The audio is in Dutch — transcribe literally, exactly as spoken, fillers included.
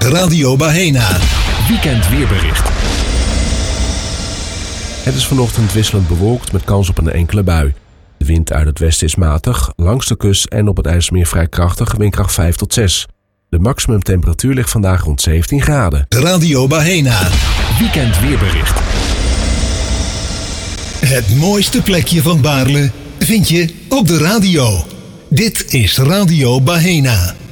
Radio Bahena. Weekend weerbericht. Het is vanochtend wisselend bewolkt met kans op een enkele bui. De wind uit het westen is matig, langs de kust en op het IJsselmeer vrij krachtig, windkracht vijf tot zes. De maximumtemperatuur ligt vandaag rond zeventien graden. Radio Bahena. Weekend weerbericht. Het mooiste plekje van Baarle vind je op de radio. Dit is Radio Bahena.